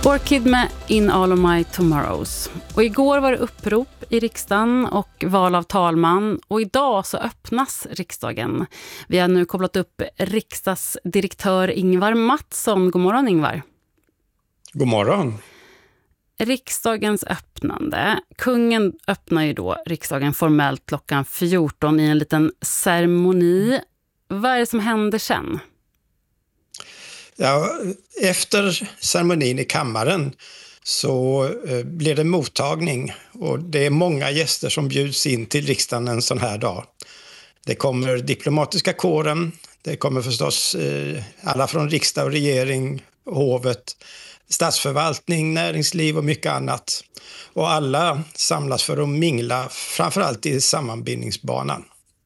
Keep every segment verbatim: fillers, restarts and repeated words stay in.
Orchid med In All of My Tomorrows. Och igår var det upprop i riksdagen och val av talman. Och idag så öppnas riksdagen. Vi har nu kopplat upp riksdagsdirektör Ingvar Mattsson. God morgon, Ingvar. God morgon. Riksdagens öppnande. Kungen öppnar ju då riksdagen formellt klockan fjorton i en liten ceremoni. Vad är det som händer sen? Ja, efter ceremonin i kammaren så eh, blir det mottagning och det är många gäster som bjuds in till riksdagen en sån här dag. Det kommer diplomatiska kåren, det kommer förstås eh, alla från riksdag och regering, hovet, statsförvaltning, näringsliv och mycket annat. Och alla samlas för att mingla, framförallt i sammanbindningsbanan.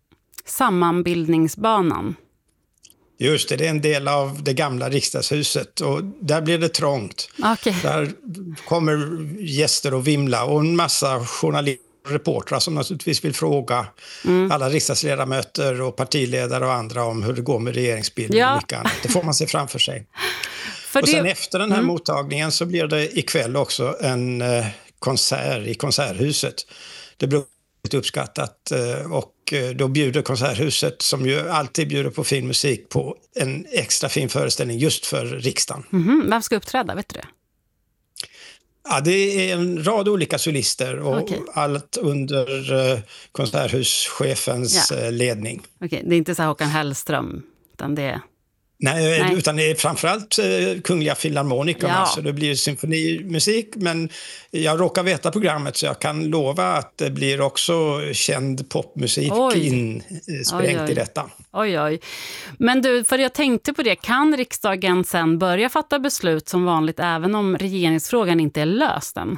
Sammanbildningsbanan? Just det, det är en del av det gamla riksdagshuset och där blir det trångt. Okay. Där kommer gäster och vimla och en massa journalister och reportrar som naturligtvis vill fråga mm. alla riksdagsledamöter och partiledare och andra om hur det går med regeringsbildningen ja. och mycket annat. Det får man se framför sig. För och sen det... efter den här mm. mottagningen så blir det ikväll också en eh, konsert i Konserthuset. Det blir uppskattat eh, och då bjuder Konserthuset, som ju alltid bjuder på fin musik, på en extra fin föreställning just för riksdagen. Mm-hmm. Vem ska uppträda, vet du det? Ja, det är en rad olika solister och okay. allt under uh, konserthuschefens ja. uh, ledning. Okej, okay. Det är inte så här Håkan Hellström, utan det är... Nej, Nej, utan det är framförallt eh, Kungliga Filharmonikerna, ja. så det blir symfonimusik, men jag råkar veta programmet så jag kan lova att det blir också känd popmusik insprängt i detta. Oj, oj. Men du, för jag tänkte på det, kan riksdagen sen börja fatta beslut som vanligt även om regeringsfrågan inte är löst än?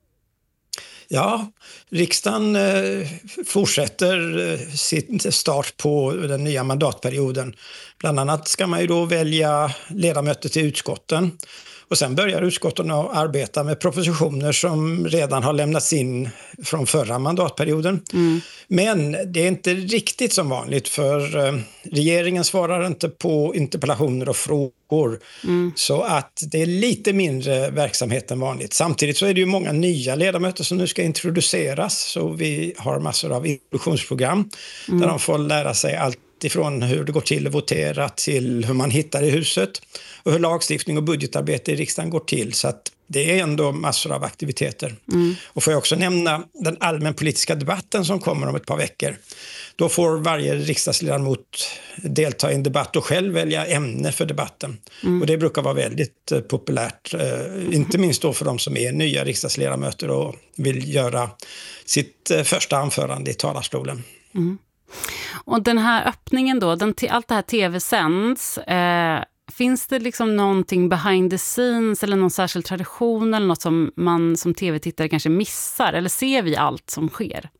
Ja, riksdagen eh, fortsätter eh, sin start på den nya mandatperioden. Bland annat ska man ju då välja ledamöter till utskotten. Och sen börjar utskotten att arbeta med propositioner som redan har lämnats in från förra mandatperioden. Mm. Men det är inte riktigt som vanligt, för eh, regeringen svarar inte på interpellationer och frågor. Mm. Så att det är lite mindre verksamhet än vanligt. Samtidigt så är det ju många nya ledamöter som nu ska introduceras. Så vi har massor av introduktionsprogram mm. där de får lära sig allt ifrån hur det går till att votera till hur man hittar i huset och hur lagstiftning och budgetarbete i riksdagen går till. Så att det är ändå massor av aktiviteter. Mm. Och får jag också nämna den allmänpolitiska debatten som kommer om ett par veckor. Då får varje riksdagsledamot delta i en debatt och själv välja ämne för debatten. Mm. Och det brukar vara väldigt eh, populärt. Eh, inte minst då för de som är nya riksdagsledamöter och vill göra sitt eh, första anförande i talarstolen. Mm. Och den här öppningen då, den, allt det här tv-sänds, eh, finns det liksom någonting behind the scenes eller någon särskild tradition eller något som man som tv-tittare kanske missar, eller ser vi allt som sker?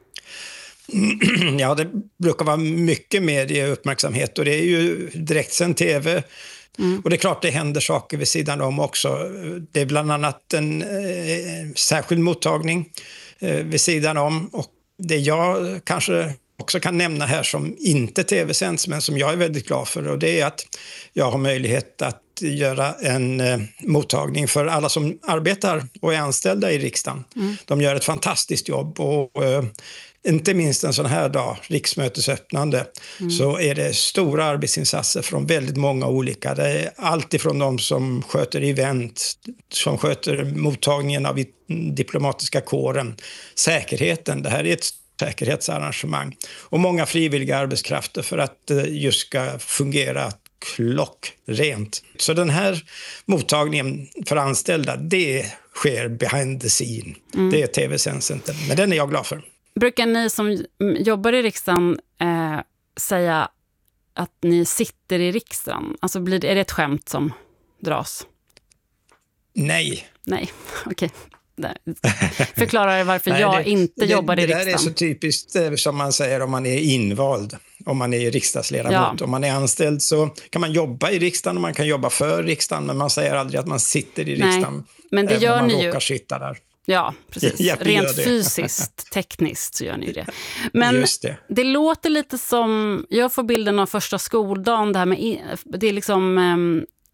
Ja, det brukar vara mycket medieuppmärksamhet och det är ju direktsänd tv. Mm. Och det är klart det händer saker vid sidan om också. Det är bland annat en eh, särskild mottagning eh, vid sidan om, och det jag kanske också kan nämna här som inte tv-sänds men som jag är väldigt glad för, och det är att jag har möjlighet att göra en eh, mottagning för alla som arbetar och är anställda i riksdagen. Mm. De gör ett fantastiskt jobb och eh, inte minst en sån här dag, riksmötesöppnande, mm. så är det stora arbetsinsatser från väldigt många olika. Det är allt ifrån de som sköter event, som sköter mottagningen av diplomatiska kåren, säkerheten. Det här är ett säkerhetsarrangemang och många frivilliga arbetskrafter för att just ska fungera klockrent. Så den här mottagningen för anställda, det sker behind the scene. Mm. Det är tv-sänds inte, men den är jag glad för. Brukar ni som jobbar i riksdagen eh, säga att ni sitter i riksdagen? Alltså blir det, är det ett skämt som dras? Nej. Nej, okej. Okay. Förklarar varför Nej, jag det, inte det, jobbar det, i det riksdagen. Det där är så typiskt som man säger om man är invald, om man är riksdagsledamot. Ja. Om man är anställd så kan man jobba i riksdagen och man kan jobba för riksdagen, men man säger aldrig att man sitter i riksdagen. Nej, men det gör man ni ju. råkar sitta där. Ja, precis. Ja, rent fysiskt, tekniskt så gör ni det. Men Just det. det låter lite som, jag får bilden av första skoldagen, det här med, det är liksom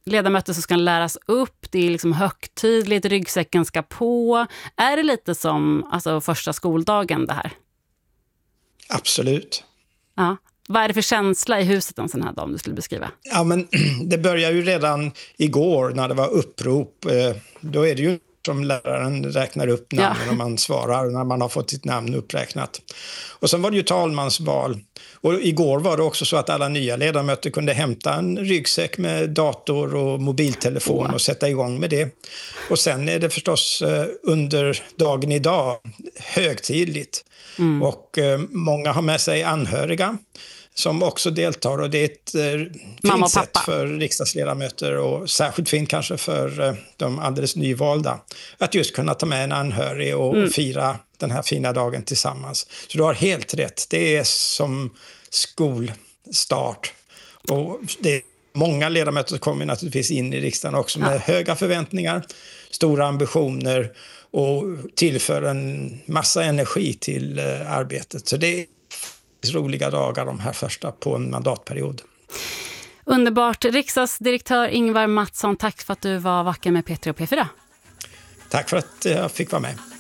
ledamöter som ska läras upp, det är liksom högtidligt, ryggsäcken ska på. Är det lite som alltså, första skoldagen det här? Absolut. Ja. Vad är det för känsla i huset en sån här dag om du skulle beskriva? Ja, men det började ju redan igår när det var upprop. Då är det ju som läraren räknar upp namnen ja. Och man svarar när man har fått sitt namn uppräknat. Och sen var det ju talmansval. Och igår var det också så att alla nya ledamöter kunde hämta en ryggsäck med dator och mobiltelefon oh. och sätta igång med det. Och sen är det förstås under dagen idag högtidligt. Mm. Och eh, många har med sig anhöriga som också deltar, och det är ett eh, fint sätt för riksdagsledamöter, och särskilt fint kanske för eh, de alldeles nyvalda, att just kunna ta med en anhörig och mm. fira den här fina dagen tillsammans. Så du har helt rätt, det är som skolstart, och det är många ledamöter som kommer naturligtvis in i riksdagen också med ja. höga förväntningar, stora ambitioner och tillför en massa energi till eh, arbetet. Så det är roliga dagar de här första på en mandatperiod. Underbart. Riksdagsdirektör Ingvar Mattsson, tack för att du var vacker med P tre och P fyra. Tack för att jag fick vara med.